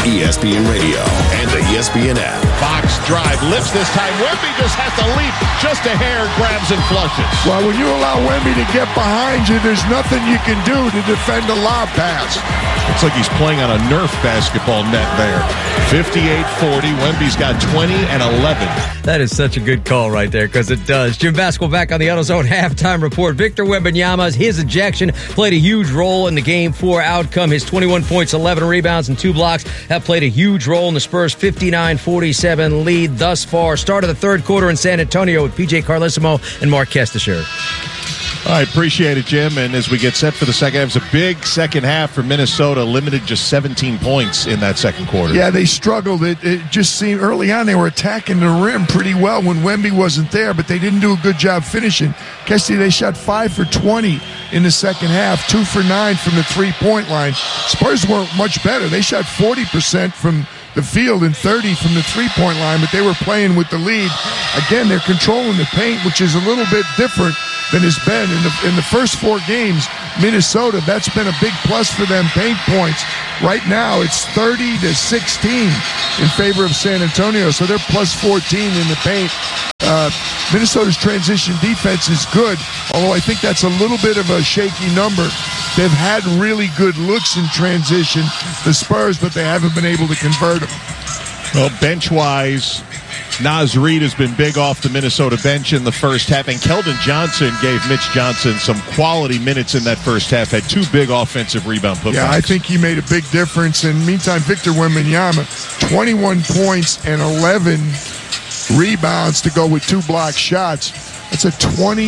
ESPN Radio and the ESPN app. Fox drive, lifts this time. Wemby just has to leap just a hair, grabs and flushes. Well, when you allow Wemby to get behind you, there's nothing you can do to defend a lob pass. It's like he's playing on a Nerf basketball net there. 58-40. Wemby's got 20 and 11. That is such a good call right there, because it does. Jim Vasquez back on the AutoZone halftime report. Victor Wembanyama, his ejection played a huge role in the Game 4 outcome. His 21 points, 11 rebounds, and 2 blocks have played a huge role in the Spurs' 59-47 lead thus far. Start of the third quarter in San Antonio with P.J. Carlesimo and Mark Kestisher. I appreciate it, Jim. And as we get set for the second half, it's a big second half for Minnesota, limited just 17 points in that second quarter. Yeah, they struggled. It just seemed early on they were attacking the rim pretty well when Wemby wasn't there, but they didn't do a good job finishing. Kesty, they shot 5 for 20 in the second half, 2 for 9 from the three-point line. Spurs weren't much better. They shot 40% from the field and 30 from the three-point line, but they were playing with the lead. Again, they're controlling the paint, which is a little bit different than has been in the first 4 games. Minnesota, that's been a big plus for them, paint points. Right now, it's 30-16 in favor of San Antonio, so they're plus 14 in the paint. Minnesota's transition defense is good, although I think that's a little bit of a shaky number. They've had really good looks in transition, the Spurs, but they haven't been able to convert them. Well, bench-wise, Naz Reid has been big off the Minnesota bench in the first half, and Keldon Johnson gave Mitch Johnson some quality minutes in that first half, had 2 big offensive rebound putbacks. Yeah, I think he made a big difference. And meantime, Victor Wembanyama, 21 points and 11 rebounds to go with 2 block shots. That's a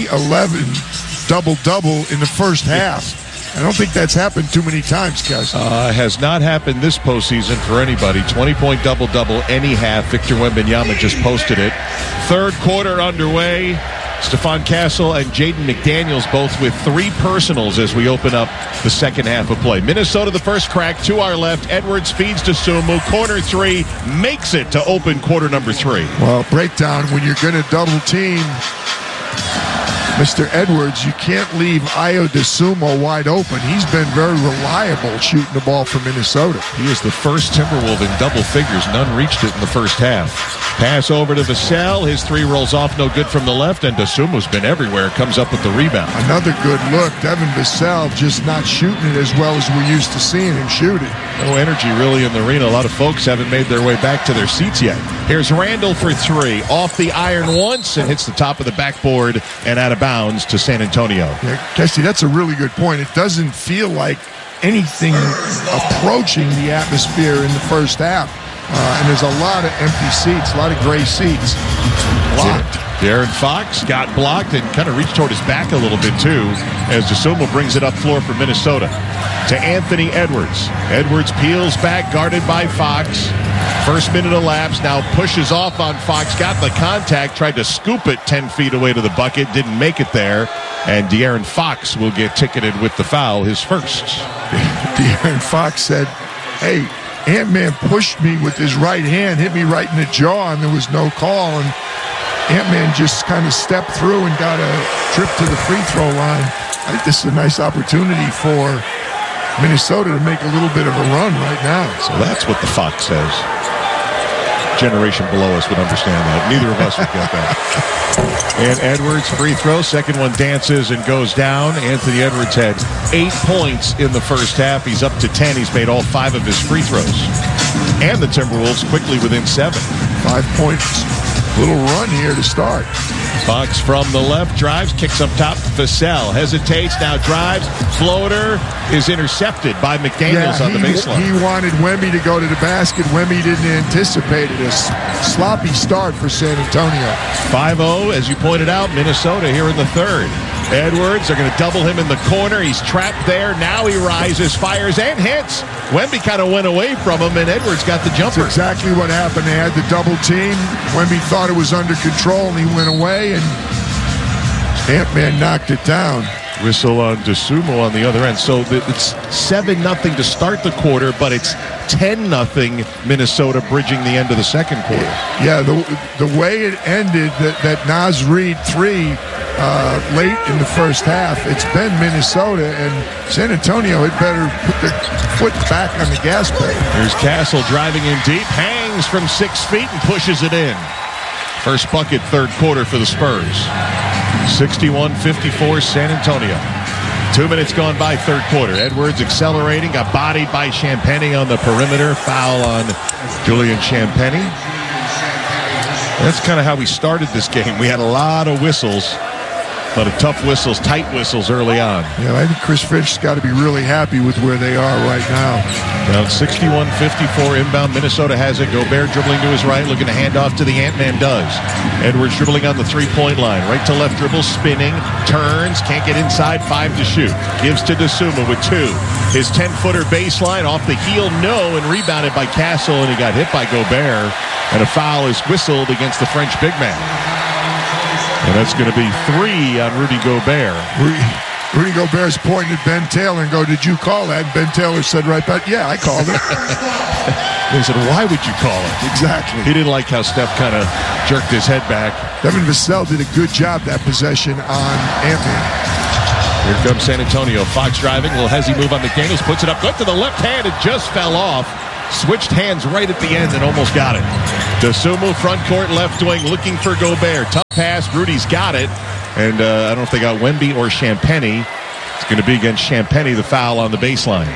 20-11 double-double in the first half. I don't think that's happened too many times, Kaz. Has not happened this postseason for anybody. 20-point double-double any half. Victor Wembanyama just posted it. Third quarter underway. Stephon Castle and Jaden McDaniels both with 3 personals as we open up the second half of play. Minnesota the first crack to our left. Edwards feeds to Sumu. Corner 3 makes it to open quarter number 3. Well, breakdown when you're going to double team Mr. Edwards, you can't leave Ayo DeSumo wide open. He's been very reliable shooting the ball for Minnesota. He is the first Timberwolf in double figures. None reached it in the first half. Pass over to Vassell. His 3 rolls off, no good from the left, and DeSumo's been everywhere. Comes up with the rebound. Another good look. Devin Vassell just not shooting it as well as we're used to seeing him shoot it. No energy really in the arena. A lot of folks haven't made their way back to their seats yet. Here's Randall for 3. Off the iron once and hits the top of the backboard and out of bounds to San Antonio. Yeah, Kesty, that's a really good point. It doesn't feel like anything approaching the atmosphere in the first half. And there's a lot of empty seats, a lot of gray seats. Blocked. De'Aaron Fox got blocked and kind of reached toward his back a little bit, too, as DeSumo brings it up floor for Minnesota. To Anthony Edwards. Edwards peels back, guarded by Fox. First minute elapsed, now pushes off on Fox, got the contact, tried to scoop it 10 feet away to the bucket, didn't make it there, and De'Aaron Fox will get ticketed with the foul, his first. De'Aaron Fox said, hey, Ant-Man pushed me with his right hand, hit me right in the jaw, and there was no call, and Ant-Man just kind of stepped through and got a trip to the free throw line. I think this is a nice opportunity for Minnesota to make a little bit of a run right now. So that's what the Fox says. Generation below us would understand that. Neither of us would get that. And Edwards, free throw. Second one dances and goes down. Anthony Edwards had 8 points in the first half. He's up to 10. He's made all 5 of his free throws. And the Timberwolves quickly within 7. 5 points. Little run here to start. Fox from the left, drives, kicks up top. Vassell hesitates, now drives. Floater is intercepted by McDaniels on the baseline. He wanted Wemby to go to the basket. Wemby didn't anticipate it. A sloppy start for San Antonio. 5-0, as you pointed out, Minnesota here in the third. Edwards, they're going to double him in the corner. He's trapped there. Now he rises, fires, and hits. Wemby kind of went away from him, and Edwards got the jumper. That's exactly what happened. They had the double team. Wemby thought it was under control, and he went away, and Ant-Man knocked it down. Whistle on DeSumo on the other end. So it's 7-0 to start the quarter, but it's 10-0 Minnesota bridging the end of the second quarter. Yeah, the way it ended, that Naz Reid 3 late in the first half, it's been Minnesota, and San Antonio had better put their foot back on the gas pedal. Here's Castle driving in deep, hangs from 6 feet and pushes it in. First bucket, third quarter for the Spurs. 61-54 San Antonio. 2 minutes gone by, third quarter. Edwards accelerating, got bodied by Champagnie on the perimeter. Foul on Julian Champagnie. That's kind of how we started this game. We had a lot of whistles, a lot of tough whistles, tight whistles early on. Yeah, I think Chris Finch's got to be really happy with where they are right now. Down 61-54 inbound. Minnesota has it. Gobert dribbling to his right, looking to hand off to the Ant-Man does. Edwards dribbling on the three-point line. Right to left dribble, spinning, turns, can't get inside, 5 to shoot. Gives to Dosunmu with 2. His 10-footer baseline off the heel, no, and rebounded by Castle, and he got hit by Gobert. And a foul is whistled against the French big man. And that's going to be 3 on Rudy Gobert. Rudy Gobert's pointing at Ben Taylor and go, "Did you call that?" And Ben Taylor said right back, "Yeah, I called it." They said, "Why would you call it?" Exactly. He didn't like how Steph kind of jerked his head back. Devin Vassell did a good job that possession on Anthony. Here comes San Antonio. Fox driving. A little hezzy move on McDaniels. Puts it up good to the left hand. It just fell off. Switched hands right at the end and almost got it. Dosunmu, front court, left wing, looking for Gobert. Tough pass. Rudy's got it. And I don't know if they got Wemby or Champagnie. It's going to be against Champagnie, the foul on the baseline.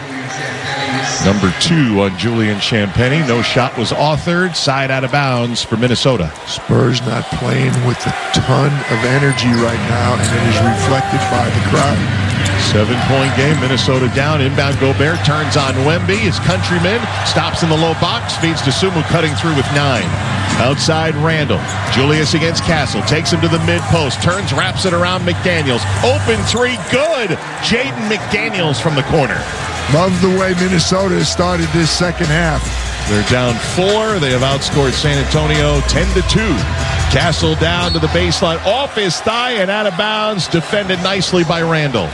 Number 2 on Julian Champagnie. No shot was authored. Side out of bounds for Minnesota. Spurs not playing with a ton of energy right now, and it is reflected by the crowd. 7-point game. Minnesota down. Inbound Gobert turns on Wemby. His countryman stops in the low box. Feeds Dosunmu cutting through with 9. Outside Randall. Julius against Castle. Takes him to the mid-post. Turns, wraps it around McDaniels. Open 3. Good. Jaden McDaniels from the corner. Love the way Minnesota has started this second half. They're down 4. They have outscored San Antonio 10-2. Castle down to the baseline. Off his thigh and out of bounds. Defended nicely by Randall.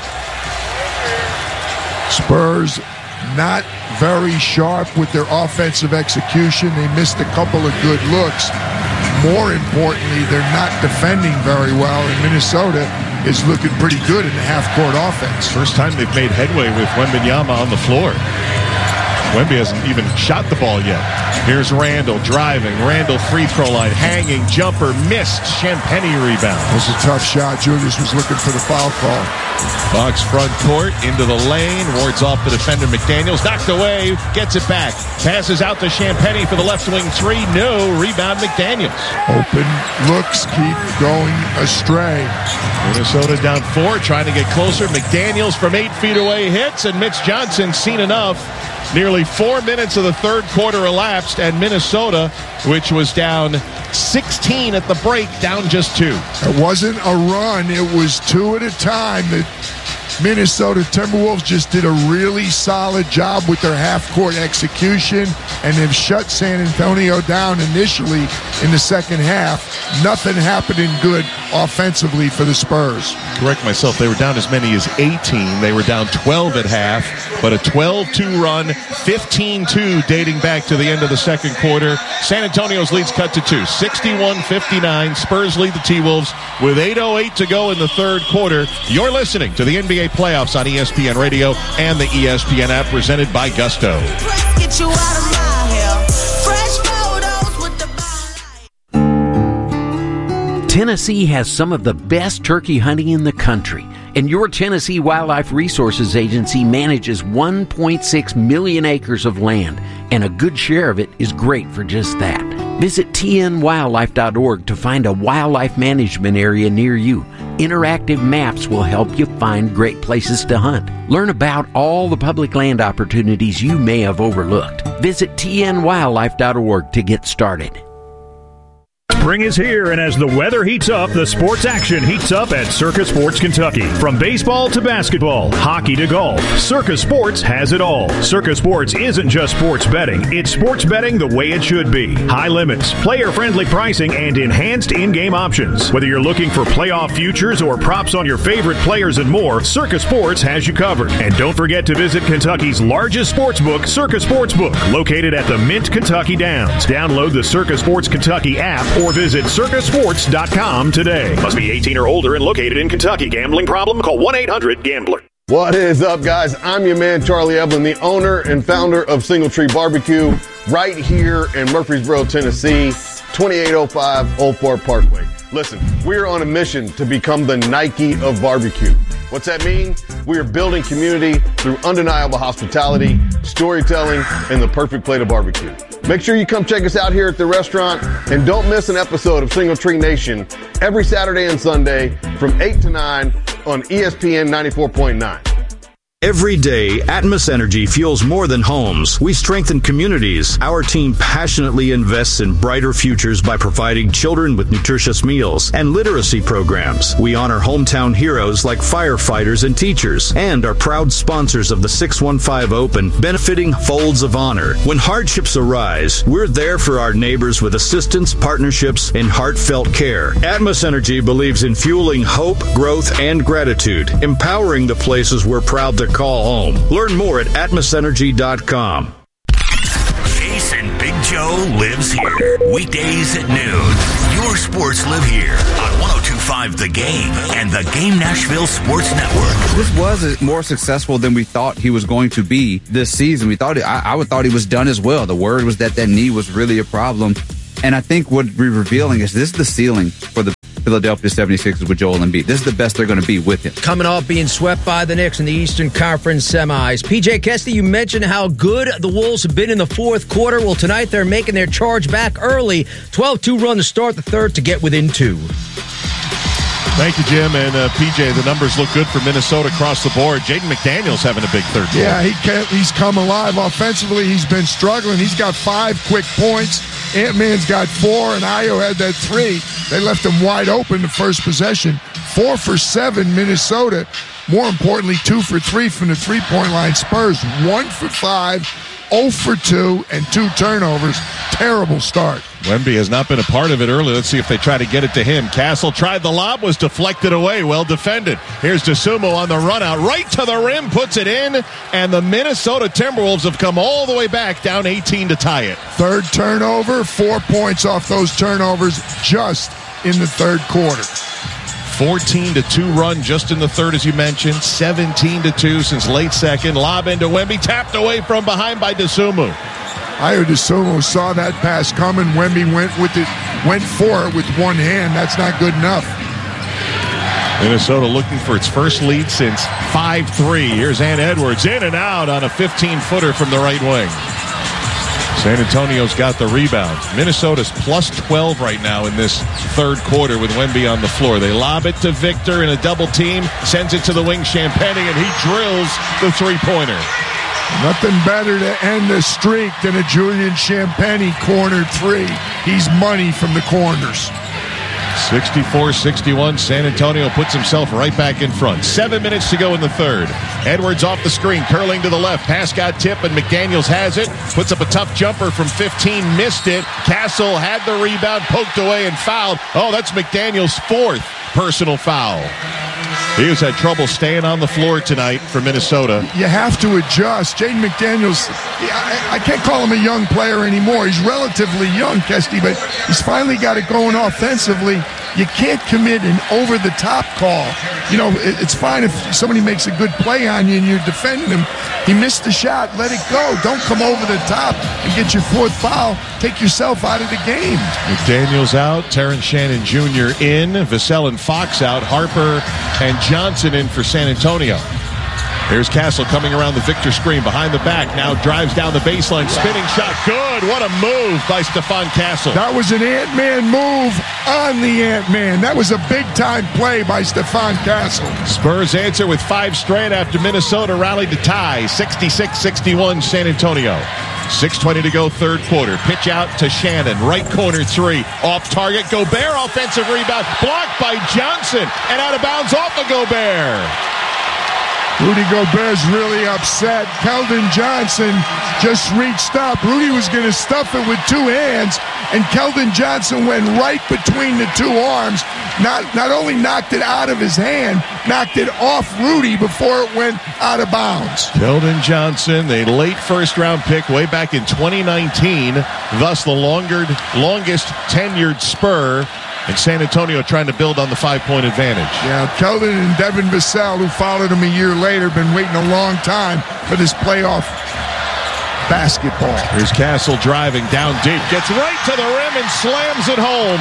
Spurs not very sharp with their offensive execution. They missed a couple of good looks. More importantly, they're not defending very well, and Minnesota is looking pretty good in the half-court offense. First time they've made headway with Wembanyama on the floor. Wemby hasn't even shot the ball yet. Here's Randall driving. Randall free throw line. Hanging jumper. Missed. Champagnie rebound. It was a tough shot. Julius was looking for the foul call. Fox front court into the lane. Wards off the defender McDaniels. Knocked away. Gets it back. Passes out to Champagnie for the left wing 3. No. Rebound McDaniels. Open looks keep going astray. Minnesota down 4. Trying to get closer. McDaniels from 8 feet away hits. And Mitch Johnson seen enough. Nearly 4 minutes of the third quarter elapsed, and Minnesota, which was down 16 at the break, down just 2. It wasn't a run. It was 2 at a time. The Minnesota Timberwolves just did a really solid job with their half-court execution, and they've shut San Antonio down initially in the second half. Nothing happening good offensively for the Spurs. Correct myself. They were down as many as 18. They were down 12 at half, but a 12-2 run, 15-2 dating back to the end of the second quarter. San Antonio's lead's cut to 2, 61-59. Spurs lead the T-Wolves with 8:08 to go in the third quarter. You're listening to the NBA playoffs on ESPN Radio and the ESPN app, presented by Gusto. Get you out of my hair. Fresh photos with the Tennessee has some of the best turkey hunting in the country, and your Tennessee Wildlife Resources Agency manages 1.6 million acres of land, and a good share of it is great for just that. Visit tnwildlife.org to find a wildlife management area near you. Interactive maps will help you find great places to hunt. Learn about all the public land opportunities you may have overlooked. Visit tnwildlife.org to get started. Spring is here, and as the weather heats up, the sports action heats up at Circa Sports Kentucky. From baseball to basketball, hockey to golf, Circa Sports has it all. Circa Sports isn't just sports betting, it's sports betting the way it should be. High limits, player-friendly pricing, and enhanced in-game options. Whether you're looking for playoff futures or props on your favorite players and more, Circa Sports has you covered. And don't forget to visit Kentucky's largest sportsbook, Circa Sportsbook, located at the Mint Kentucky Downs. Download the Circa Sports Kentucky app or or visit circusports.com today. Must be 18 or older and located in Kentucky. Gambling problem? Call 1-800-GAMBLER. What is up, guys? I'm your man, Charlie Eblin, the owner and founder of Single Tree Barbecue, right here in Murfreesboro, Tennessee, 2805 Old Fort Parkway. Listen, we're on a mission to become the Nike of barbecue. What's that mean? We are building community through undeniable hospitality, storytelling, and the perfect plate of barbecue. Make sure you come check us out here at the restaurant, and don't miss an episode of Single Tree Nation every Saturday and Sunday from 8 to 9 on ESPN 94.9. Every day, Atmos Energy fuels more than homes. We strengthen communities. Our team passionately invests in brighter futures by providing children with nutritious meals and literacy programs. We honor hometown heroes like firefighters and teachers, and are proud sponsors of the 615 Open, benefiting Folds of Honor. When hardships arise, we're there for our neighbors with assistance, partnerships, and heartfelt care. Atmos Energy believes in fueling hope, growth, and gratitude, empowering the places we're proud to call home. Learn more at atmosenergy.com. Jason Big Joe lives here. Weekdays at noon. Your sports live here on 102.5 The Game and the Game Nashville Sports Network. This was more successful than we thought he was going to be this season. We thought I thought he was done as well. The word was that knee was really a problem. And I think what we're revealing is this is the ceiling for the Philadelphia 76ers with Joel Embiid. This is the best they're going to be with him. Coming off being swept by the Knicks in the Eastern Conference semis. PJ Kesty, you mentioned how good the Wolves have been in the fourth quarter. Well, tonight they're making their charge back early. 12-2 run to start the third to get within 2. Thank you, Jim. And PJ, the numbers look good for Minnesota across the board. Jaden McDaniels having a big third quarter. Yeah, he's come alive offensively. He's been struggling. He's got 5 quick points. Ant-Man's got 4, and Ayo had that 3. They left him wide open the first possession. 4 for 7, Minnesota. More importantly, 2 for 3 from the three-point line. Spurs, 1 for 5, 0 for 2, and 2 turnovers. Terrible start. Wemby has not been a part of it early. Let's see if they try to get it to him. Castle tried the lob, was deflected away. Well defended. Here's DeSumo on the run out. Right to the rim, puts it in. And the Minnesota Timberwolves have come all the way back, down 18 to tie it. Third turnover, 4 points off those turnovers just in the third quarter. 14-2 run just in the third, as you mentioned. 17-2 since late second. Lob into Wemby, tapped away from behind by DeSumo. Ayo DeSumo saw that pass coming. Wemby went for it with one hand. That's not good enough. Minnesota looking for its first lead since 5-3. Here's Ant Edwards in and out on a 15-footer from the right wing. San Antonio's got the rebound. Minnesota's plus 12 right now in this third quarter with Wemby on the floor. They lob it to Victor in a double team, sends it to the wing, Champagnie, and he drills the three-pointer. Nothing better to end the streak than a Julian Champagnie corner 3. He's money from the corners. 64-61. San Antonio puts himself right back in front. 7 minutes to go in the third. Edwards off the screen, curling to the left. Pass got tipped, and McDaniels has it. Puts up a tough jumper from 15, missed it. Castle had the rebound, poked away, and fouled. Oh, that's McDaniels' 4th personal foul. He has had trouble staying on the floor tonight for Minnesota. You have to adjust. Jaden McDaniels, I can't call him a young player anymore. He's relatively young, Kesty, but he's finally got it going offensively. You can't commit an over-the-top call. You know, it's fine if somebody makes a good play on you and you're defending him. He missed the shot. Let it go. Don't come over the top and get your 4th foul. Take yourself out of the game. McDaniels out. Terrence Shannon Jr. in. Vassell and Fox out. Harper and Johnson in for San Antonio. Here's Castle coming around the Victor screen behind the back. Now drives down the baseline. Spinning shot. Good. What a move by Stephon Castle. That was an Ant-Man move on the Ant-Man. That was a big-time play by Stephon Castle. Spurs answer with 5 straight after Minnesota rallied to tie. 66-61 San Antonio. 6:20 to go, third quarter. Pitch out to Shannon. Right corner 3. Off target. Gobert offensive rebound. Blocked by Johnson. And out of bounds off of Gobert. Rudy Gobert's really upset. Keldon Johnson just reached up. Rudy was going to stuff it with 2 hands, and Keldon Johnson went right between the 2 arms not only knocked it out of his hand, knocked it off Rudy before it went out of bounds. Keldon Johnson, the late first-round pick way back in 2019, thus the longest tenured Spur. And San Antonio trying to build on the 5-point advantage. Yeah, Keldon and Devin Vassell, who followed him a year later, been waiting a long time for this playoff basketball. Here's Castle driving down deep, gets right to the rim and slams it home.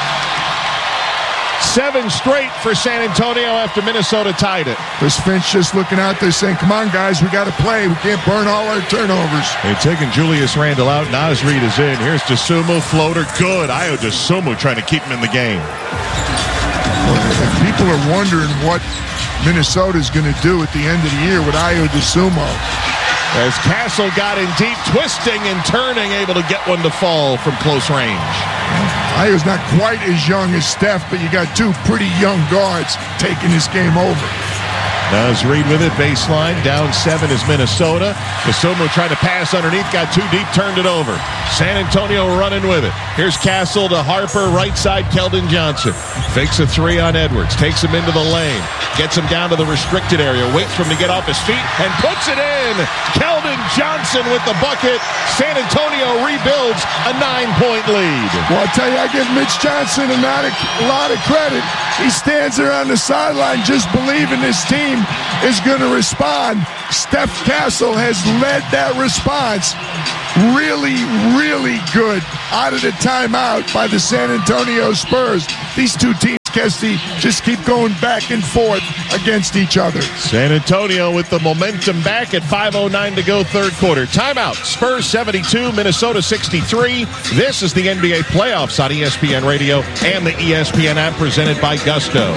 7 straight for San Antonio after Minnesota tied it. Chris Finch just looking out there saying, come on, guys, we got to play. We can't burn all our turnovers. They're taking Julius Randle out. Naz Reid is in. Here's DeSumo, floater. Good. Ayo DeSumo trying to keep him in the game. Well, if people are wondering what Minnesota's going to do at the end of the year with Ayo DeSumo. As Castle got in deep, twisting and turning, able to get one to fall from close range. Ayo's not quite as young as Steph, but you got 2 pretty young guards taking this game over. Naz Reid with it, baseline, down 7 is Minnesota. DeSumo trying to pass underneath, got too deep, turned it over. San Antonio running with it. Here's Castle to Harper, right side, Keldon Johnson. Fakes a 3 on Edwards, takes him into the lane, gets him down to the restricted area, waits for him to get off his feet, and puts it in. Keldon Johnson with the bucket. San Antonio rebuilds a 9-point lead. Well, I'll tell you, I give Mitch Johnson a lot of credit. He stands there on the sideline just believing this team is going to respond. Steph Castle has led that response really, really good out of the timeout by the San Antonio Spurs. These 2 teams, Kesty, just keep going back and forth against each other. San Antonio with the momentum back at 5:09 to go, third quarter. Timeout. Spurs 72, Minnesota 63. This is the NBA playoffs on ESPN Radio and the ESPN app presented by Gusto.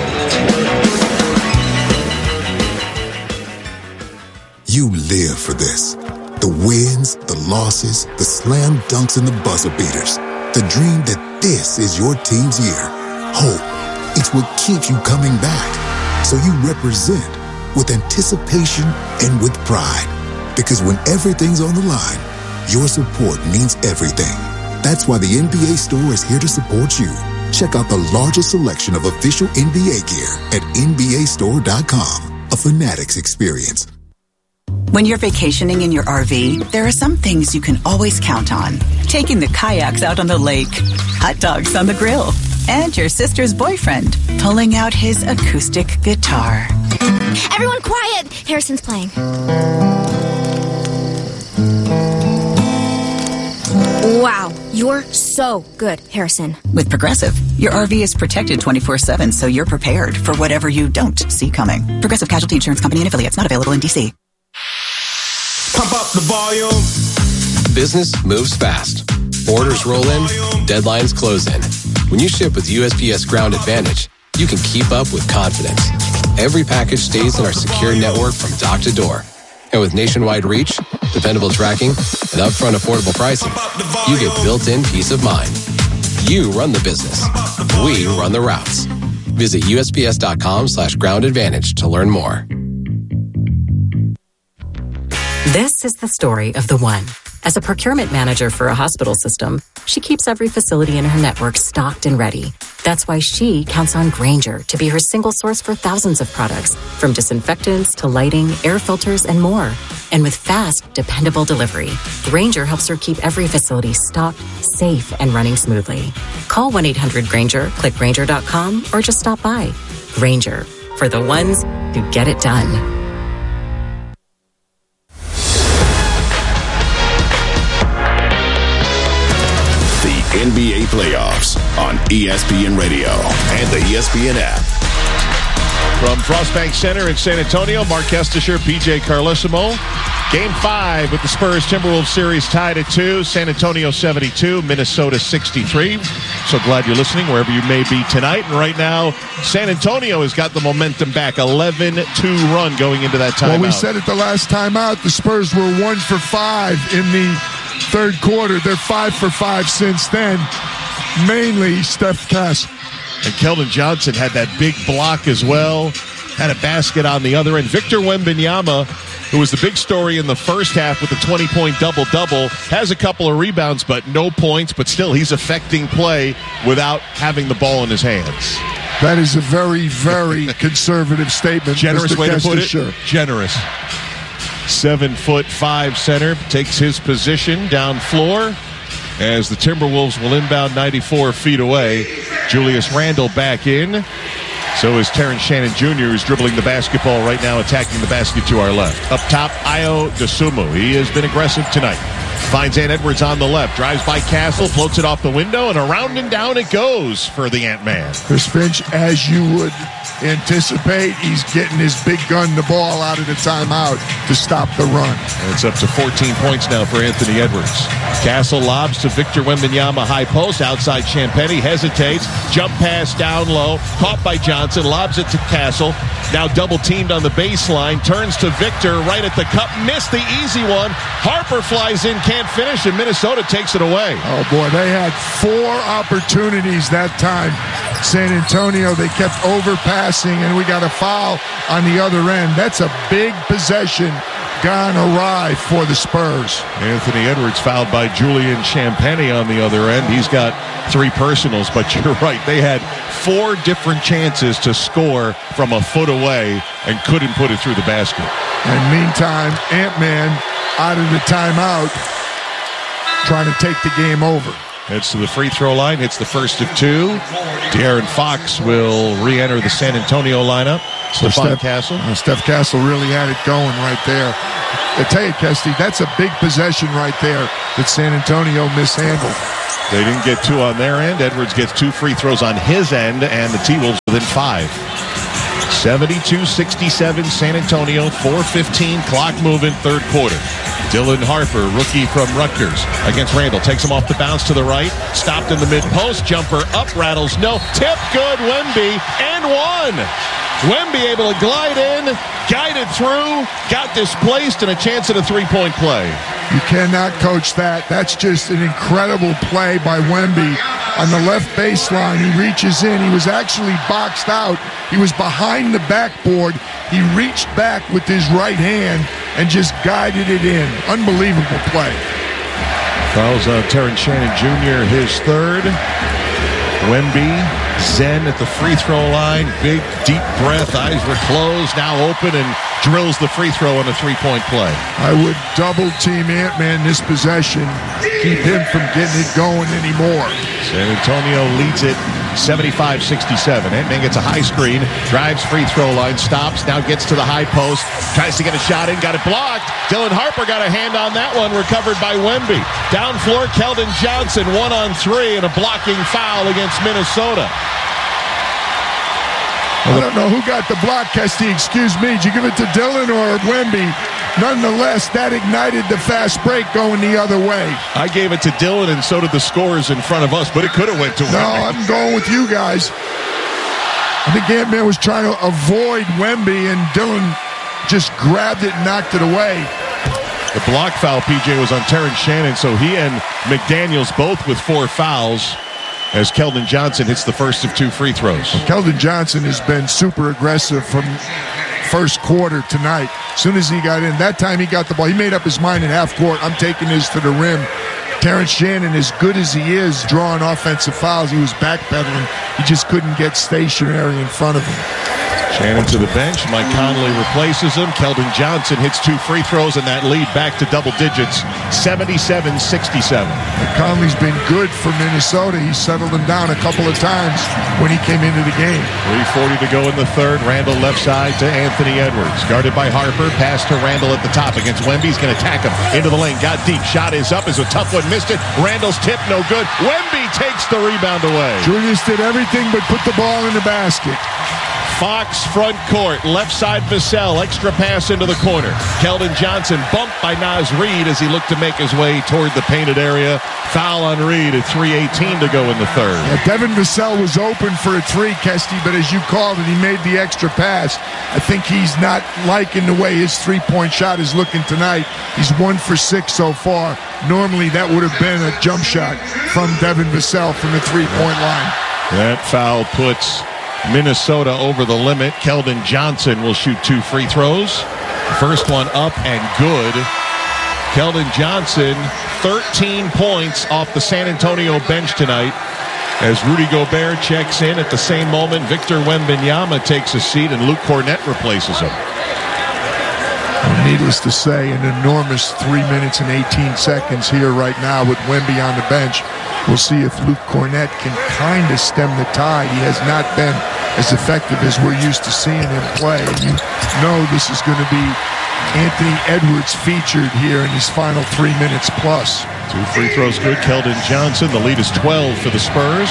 You live for this. The wins, the losses, the slam dunks, and the buzzer beaters. The dream that this is your team's year. Hope. It's what keeps you coming back. So you represent with anticipation and with pride. Because when everything's on the line, your support means everything. That's why the NBA Store is here to support you. Check out the largest selection of official NBA gear at NBAstore.com. A Fanatics experience. When you're vacationing in your RV, there are some things you can always count on. Taking the kayaks out on the lake, hot dogs on the grill, and your sister's boyfriend pulling out his acoustic guitar. Everyone quiet! Harrison's playing. Wow, you're so good, Harrison. With Progressive, your RV is protected 24/7, so you're prepared for whatever you don't see coming. Progressive Casualty Insurance Company and affiliates, not available in D.C. Pump up the volume. Business moves fast. Orders roll in, deadlines close in. When you ship with USPS Ground Advantage, you can keep up with confidence. Every package stays in our secure network from dock to door. And with nationwide reach, dependable tracking, and upfront affordable pricing, you get built-in peace of mind. You run the business. We run the routes. Visit USPS.com/Ground Advantage to learn more. This is the story of the one. As a procurement manager for a hospital system, she keeps every facility in her network stocked and ready. That's why she counts on Grainger to be her single source for thousands of products, from disinfectants to lighting, air filters, and more. And with fast, dependable delivery, Grainger helps her keep every facility stocked, safe, and running smoothly. Call 1-800-GRAINGER, click Grainger.com, or just stop by. Grainger, for the ones who get it done. NBA playoffs on ESPN Radio and the ESPN app. From Frostbank Center in San Antonio, Mark Kestisher, PJ Carlesimo. Game 5 with the Spurs Timberwolves series tied at 2. San Antonio 72, Minnesota 63. So glad you're listening wherever you may be tonight. And right now, San Antonio has got the momentum back. 11-2 run going into that timeout. Well, we said it the last time out. The Spurs were 1 for 5 in the third quarter. They're 5 for 5 since then. Mainly Steph Castle. And Keldon Johnson had that big block as well. Had a basket on the other end. Victor Wembanyama, who was the big story in the first half with the 20-point double-double, has a couple of rebounds, but no points. But still, he's affecting play without having the ball in his hands. That is a very, very conservative statement. Generous Mr. way to put it. Sure. Generous. 7'5" center takes his position down floor as the Timberwolves will inbound 94 feet away. Julius Randle back in. So is Terrence Shannon Jr., who's dribbling the basketball right now, attacking the basket to our left. Up top, Ayo Dosunmu. He has been aggressive tonight. Finds Ant Edwards on the left. Drives by Castle, floats it off the window, and around and down it goes for the Ant-Man. Chris Finch, as you would anticipate, he's getting his big gun the ball out of the timeout to stop the run. And it's up to 14 points now for Anthony Edwards. Castle lobs to Victor Wembanyama, high post, outside Champagnie, hesitates, jump pass down low, caught by Johnson, lobs it to Castle, now double teamed on the baseline, turns to Victor, right at the cup, missed the easy one, Harper flies in, can't finish, and Minnesota takes it away. Oh boy, they had 4 opportunities that time. San Antonio, they kept overpassing, and we got a foul on the other end. That's a big possession gone awry for the Spurs. Anthony Edwards fouled by Julian Champagnie on the other end. He's got 3 personals, but you're right. They had 4 different chances to score from a foot away and couldn't put it through the basket. And meantime, Ant-Man out of the timeout trying to take the game over. Heads to the free throw line, hits the first of 2. De'Aaron Fox will re-enter the San Antonio lineup. Stephon Castle. Steph Castle really had it going right there. I tell you, Kesty, that's a big possession right there that San Antonio mishandled. They didn't get 2 on their end. Edwards gets 2 free throws on his end, and the T-Wolves within 5. 72-67 San Antonio, 4:15 clock moving, third quarter. Dylan Harper, rookie from Rutgers, against Randall. Takes him off the bounce to the right. Stopped in the mid-post. Jumper up, rattles no. Tip good, Wemby, and 1. Wemby able to glide in, guided through, got displaced, and a chance at a three-point play. You cannot coach that. That's just an incredible play by Wemby. On the left baseline, he reaches in. He was actually boxed out. He was behind the backboard. He reached back with his right hand and just guided it in. Unbelievable play. Fouls on Terrence Shannon Jr., his third. Wemby, Zen at the free throw line. Big, deep breath. Eyes were closed, now open, and drills the free throw on a three-point play. I would double team Ant-Man this possession. Keep him from getting it going anymore. San Antonio leads it 75-67. Ant-Man gets a high screen, drives free throw line, stops, now gets to the high post, tries to get a shot in, got it blocked. Dylan Harper got a hand on that one, recovered by Wemby. Down floor, Keldon Johnson, 1-on-3, and a blocking foul against Minnesota. I don't know who got the block, Kesty. Excuse me. Did you give it to Dylan or Wemby? Nonetheless, that ignited the fast break going the other way. I gave it to Dylan, and so did the scorers in front of us, but it could have went to Wemby. No, I'm going with you guys. I think Ant-Man was trying to avoid Wemby, and Dylan just grabbed it and knocked it away. The block foul, PJ, was on Terrence Shannon, so he and McDaniels both with 4 fouls. As Keldon Johnson hits the first of 2 free throws. Keldon Johnson has been super aggressive from first quarter tonight. As soon as he got in, that time he got the ball. He made up his mind in half court. I'm taking this to the rim. Terrence Shannon, as good as he is drawing offensive fouls, he was backpedaling. He just couldn't get stationary in front of him. Shannon to the bench. Mike Conley replaces him. Keldon Johnson hits 2 free throws, and that lead back to double digits, 77-67. Conley's been good for Minnesota. He settled him down a couple of times when he came into the game. 3:40 to go in the third. Randall left side to Anthony Edwards. Guarded by Harper. Pass to Randall at the top against Wemby. He's going to attack him into the lane. Got deep. Shot is up. Is a tough one. Missed it. Randall's tip. No good. Wemby takes the rebound away. Julius did everything but put the ball in the basket. Fox front court, left side Vassell, extra pass into the corner. Keldon Johnson bumped by Naz Reid as he looked to make his way toward the painted area. Foul on Reid at 3:18 to go in the third. Yeah, Devin Vassell was open for a 3, Kesty, but as you called it, he made the extra pass. I think he's not liking the way his three-point shot is looking tonight. He's 1 for 6 so far. Normally that would have been a jump shot from Devin Vassell from the three-point line. That foul puts Minnesota over the limit. Keldon Johnson will shoot 2 free throws. First one up and good. Keldon Johnson, 13 points off the San Antonio bench tonight. As Rudy Gobert checks in at the same moment, Victor Wembanyama takes a seat and Luke Cornett replaces him. Needless to say, an enormous 3 minutes and 18 seconds here right now with Wemby on the bench. We'll see if Luke Cornett can kind of stem the tide. He has not been as effective as we're used to seeing him play. And you know this is going to be Anthony Edwards featured here in his final 3 minutes plus. 2 free throws good. Keldon Johnson. The lead is 12 for the Spurs.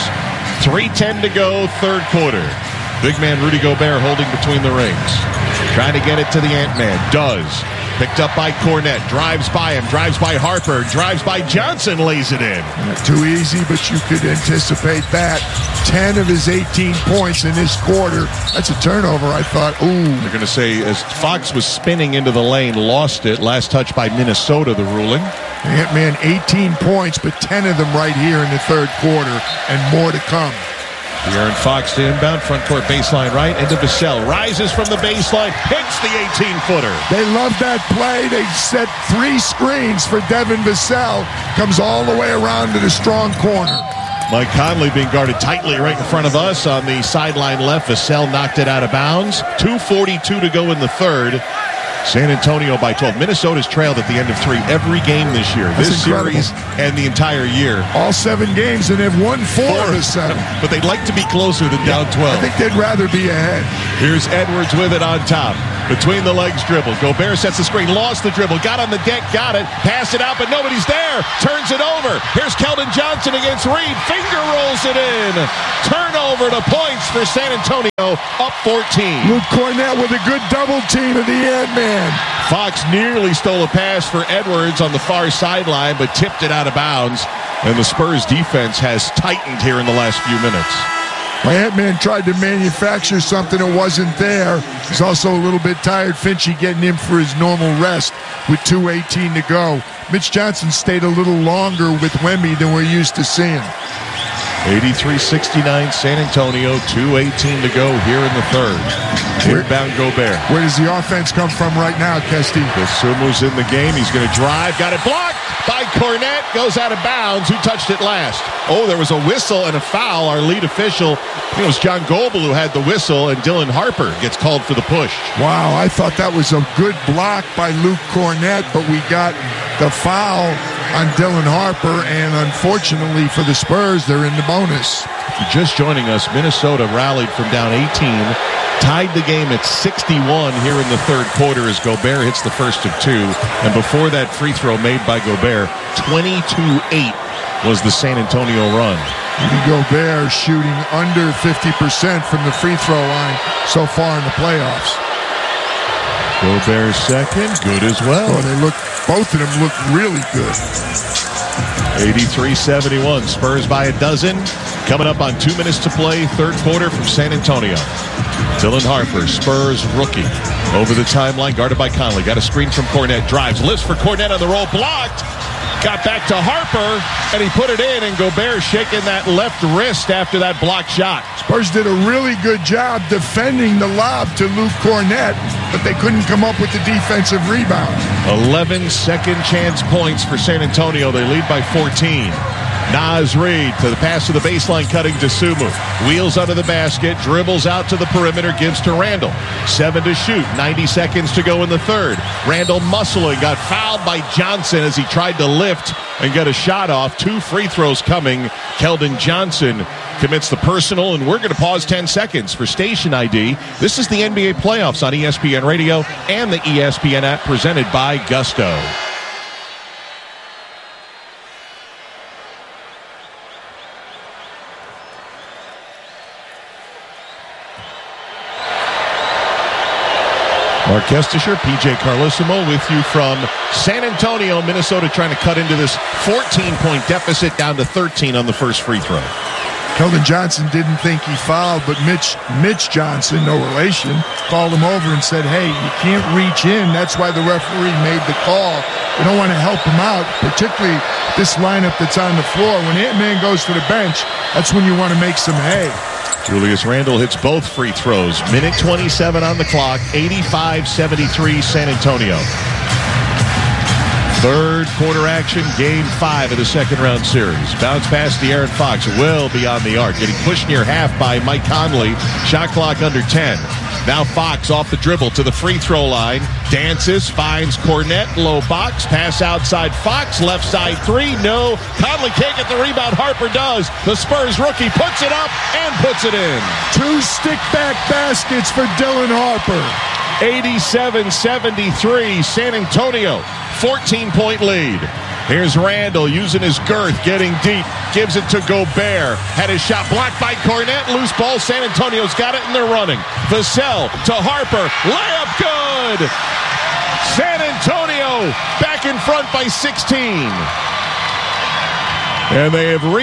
3:10 to go, third quarter. Big man Rudy Gobert holding between the rings. Trying to get it to the Ant-Man. Does. Picked up by Cornett. Drives by him. Drives by Harper. Drives by Johnson. Lays it in. Not too easy, but you could anticipate that. 10 of his 18 points in this quarter. That's a turnover. I thought, ooh. They're going to say as Fox was spinning into the lane, lost it. Last touch by Minnesota, the ruling. Ant-Man, 18 points, but 10 of them right here in the third quarter, and more to come. De'Aaron Fox to inbound, front court baseline right, into Vassell. Rises from the baseline, hits the 18-footer. They love that play. They set 3 screens for Devin Vassell. Comes all the way around to the strong corner. Mike Conley being guarded tightly right in front of us on the sideline left. Vassell knocked it out of bounds. 2:42 to go in the third. San Antonio by 12. Minnesota's trailed at the end of 3 every game this year. That's this incredible. series and the entire year. All 7 games, and they've won 4 of the 7. But they'd like to be closer than down 12. I think they'd rather be ahead. Here's Edwards with it on top. Between the legs dribble. Gobert sets the screen. Lost the dribble. Got on the deck. Got it. Pass it out, but nobody's there. Turns it over. Here's Keldon Johnson against Reed. Finger rolls it in. Turnover to points for San Antonio. Up 14. Luke Cornett with a good double team of the Ant-Man. Fox nearly stole a pass for Edwards on the far sideline, but tipped it out of bounds. And the Spurs defense has tightened here in the last few minutes. My Ant-Man tried to manufacture something that wasn't there. He's also a little bit tired. Finchie getting him for his normal rest with 2:18 to go. Mitch Johnson stayed a little longer with Wemby than we're used to seeing. 83-69 San Antonio, 2:18 to go here in the third. Inbound Gobert. Where does the offense come from right now, Kesty? Sumu's in the game. He's going to drive. Got it blocked by Cornett. Goes out of bounds. Who touched it last? Oh, there was a whistle and a foul. Our lead official, I think it was John Goebel who had the whistle, and Dylan Harper gets called for the push. Wow, I thought that was a good block by Luke Cornett, but we got the foul on Dylan Harper, and unfortunately for the Spurs, they're in the bonus. If you're just joining us, Minnesota rallied from down 18, tied the game at 61 here in the third quarter as Gobert hits the first of 2. And before that free throw made by Gobert, 22-8 was the San Antonio run. Rudy Gobert shooting under 50% from the free throw line so far in the playoffs. Gobert second, good as well. Oh, both of them look really good. 83-71, Spurs by a dozen. Coming up on 2 minutes to play, third quarter from San Antonio. Dylan Harper, Spurs rookie. Over the timeline, guarded by Conley. Got a screen from Cornett. Drives, lifts for Cornett on the roll. Blocked. Got back to Harper, and he put it in, and Gobert shaking that left wrist after that blocked shot. Spurs did a really good job defending the lob to Luke Cornett, but they couldn't come up with the defensive rebound. 11 second chance points for San Antonio. They lead by 14. Naz Reid to the pass to the baseline, cutting to Sumu. Wheels under the basket, dribbles out to the perimeter, gives to Randall. 7 to shoot, 90 seconds to go in the third. Randall muscling, got fouled by Johnson as he tried to lift and get a shot off. 2 free throws coming. Keldon Johnson commits the personal, and we're going to pause 10 seconds for station ID. This is the NBA playoffs on ESPN Radio and the ESPN app, presented by Gusto. Mark Kestisher, PJ Carlissimo with you from San Antonio, Minnesota, trying to cut into this 14-point deficit down to 13 on the first free throw. Keldon Johnson didn't think he fouled, but Mitch Johnson, no relation, called him over and said, hey, you can't reach in. That's why the referee made the call. We don't want to help him out, particularly this lineup that's on the floor. When Ant-Man goes to the bench, that's when you want to make some hay. Julius Randle hits both free throws. Minute 27 on the clock, 85-73 San Antonio. Third quarter action, game 5 of the second round series. Bounce pass to Aaron Fox, well beyond the arc. Getting pushed near half by Mike Conley. Shot clock under 10. Now Fox off the dribble to the free throw line. Dances, finds Cornette, low box. Pass outside Fox, left side 3. No. Conley can't get the rebound. Harper does. The Spurs rookie puts it up and puts it in. 2 stick-back baskets for Dylan Harper. 87-73, San Antonio, 14-point lead. Here's Randall using his girth, getting deep, gives it to Gobert. Had his shot blocked by Cornette, loose ball. San Antonio's got it and they're running. Vassell to Harper, layup good. San Antonio back in front by 16. And they have